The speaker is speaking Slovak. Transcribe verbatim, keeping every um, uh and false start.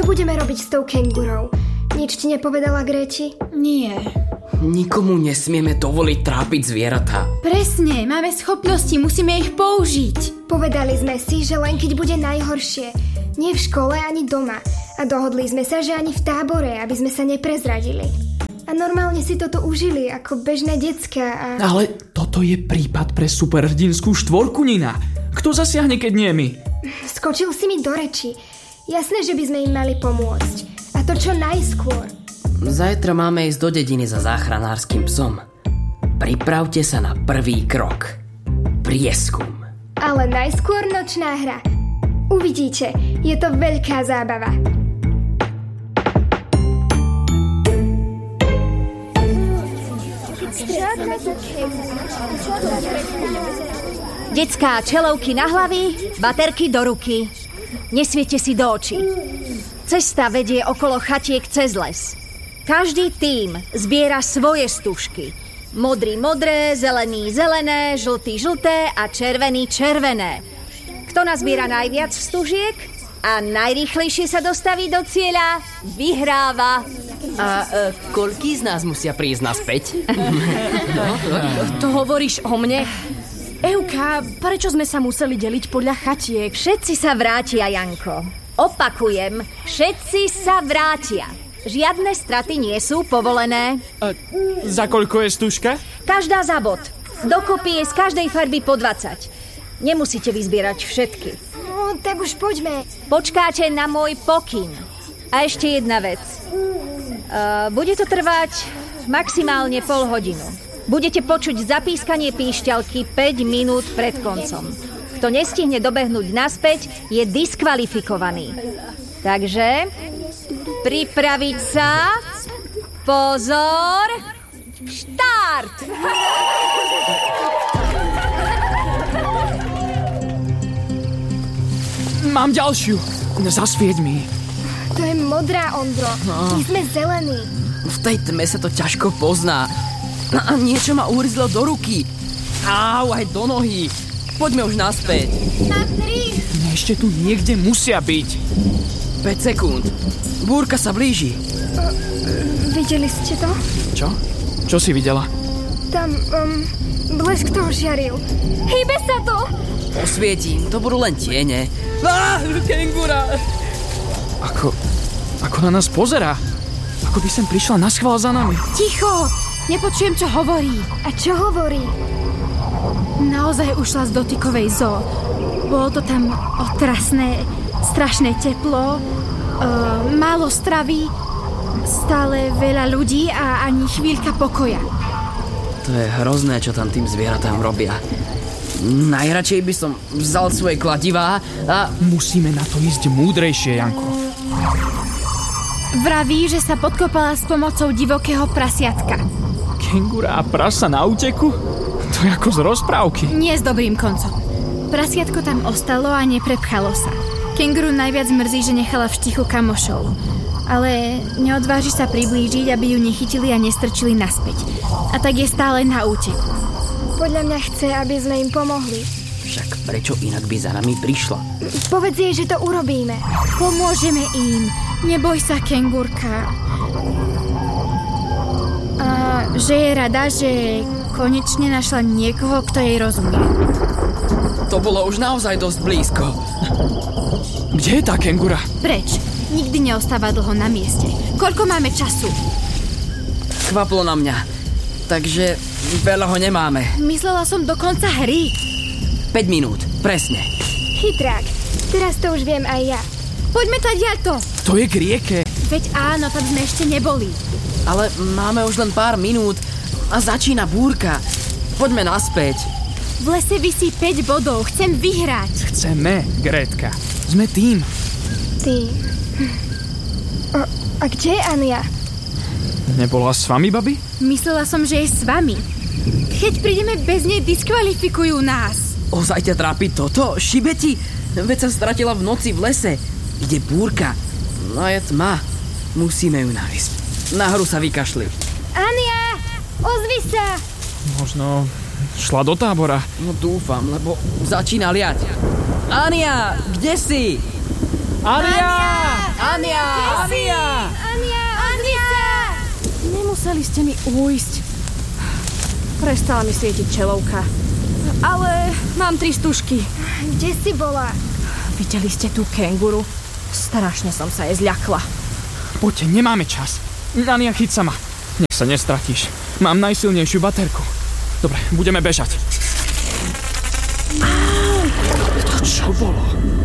budeme robiť s tou kengurou? Nič ti nepovedala Gréti? Nie. Nikomu nesmieme dovoliť trápiť zvieratá. Presne, máme schopnosti, musíme ich použiť. Povedali sme si, že len keď bude najhoršie. Nie v škole ani doma. A dohodli sme sa, že ani v tábore, aby sme sa neprezradili. A normálne si toto užili ako bežné decká a... Ale toto je prípad pre superhrdinskú štvorku, Nina. Kto zasiahne, keď nie my? Skočil si mi do reči. Jasné, že by sme im mali pomôcť. A to čo najskôr. Zajtra máme ísť do dediny za záchranárskym psom. Pripravte sa na prvý krok. Prieskum. Ale najskôr nočná hra. Uvidíte, je to veľká zábava. Decká, čelovky na hlavy, baterky do ruky. Nesviete si do očí. Cesta vedie okolo chatiek cez les. Každý tím zbiera svoje stužky. Modrý modré, zelený zelené, žltý žlté a červený červené. Kto nazbiera najviac stužiek a najrýchlejšie sa dostaví do cieľa, vyhráva. A e, koľký z nás musia prísť naspäť? To hovoríš o mne? Euka, prečo sme sa museli deliť podľa chatiek? Všetci sa vrátia, Janko. Opakujem, všetci sa vrátia. Žiadne straty nie sú povolené. A za koľko je stužka? Každá za bod. Dokopy je z každej farby po dvadsať. Nemusíte vyzbierať všetky. No, tak už poďme. Počkáte na môj pokyn. A ešte jedna vec. Uh, bude to trvať maximálne pol hodinu. Budete počuť zapískanie píšťalky päť minút pred koncom. Kto nestihne dobehnúť naspäť, je diskvalifikovaný. Takže pripraviť sa. Pozor. Štart! Mám ďalšiu. Zasvieť mi. To je modrá, Ondro. My sme zelení. V tej tme sa to ťažko pozná. A niečo ma uryzlo do ruky. Au, aj do nohy. Poďme už naspäť. Na tri. Ešte tu niekde musia byť. päť sekúnd. Búrka sa blíži. Uh, videli ste to? Čo? Čo si videla? Tam, um, blesk toho žiaril. Hýbe sa to! Osvietím, to budú len tiene. Á, kengura! Ako, ako na nás pozerá. Ako by sem prišla naschvál za nami. Ticho! Nepočujem, čo hovorí. A čo hovorí? Naozaj ušla z dotykovej zoo. Bolo to tam otrasné, strašné teplo, uh, málo stravy, stále veľa ľudí a ani chvíľka pokoja. To je hrozné, čo tam tým zvieratám robia. Najradšej by som vzal svoje kladivá a... Musíme na to ísť múdrejšie, Janko. Vraví, že sa podkopala s pomocou divokého prasiatka. Kengura a prasa na úteku? To je ako z rozprávky. Nie s dobrým koncom. Prasiatko tam ostalo a neprepchalo sa. Kenguru najviac mrzí, že nechala v štichu kamošov. Ale neodváži sa priblížiť, aby ju nechytili a nestrčili naspäť. A tak je stále na úteku. Podľa mňa chce, aby sme im pomohli. Však prečo inak by za nami prišla? Povedz jej, že to urobíme. Pomôžeme im. Neboj sa, kengurka. A že je rada, že konečne našla niekoho, kto jej rozumie. To bolo už naozaj dosť blízko. Kde je tá kengura? Preč. Nikdy neostáva dlho na mieste. Koľko máme času? Kvaplo na mňa. Takže veľa ho nemáme. Myslela som do konca hry. päť minút, presne. Chytrák. Teraz to už viem aj ja. Poďme tadiaľto. To je k rieke. Veď áno, tam sme ešte neboli. Ale máme už len pár minút a začína búrka. Poďme naspäť. V lese visí päť bodov. Chcem vyhrať. Chceme, Grétka. Sme tým. Ty. A, a kde je Ania? Nebola s vami, babi? Myslela som, že je s vami. Keď prídeme bez nej, diskvalifikujú nás. Ozaj ťa trápi toto? Šibe ti? Veď sa stratila v noci v lese. Ide búrka. No je tma. Musíme ju nájsť. Na hru sa vykašli. Ania! Ozvi sa! Možno šla do tábora. No dúfam, lebo začína liať. Ania, kde si? Ania! Ania! Ania! Ania! Ania! Ania! Nemuseli ste mi ujsť. Prestala mi svietiť čelovka. Ale mám tri stužky. Kde si bola? Videli ste tú kenguru? Strašne som sa jej zľakla. Poďte, nemáme čas. Ania, chyť sa ma. Nech sa nestratíš. Mám najsilnejšiu baterku. Dobre, budeme bežať. To čo bolo?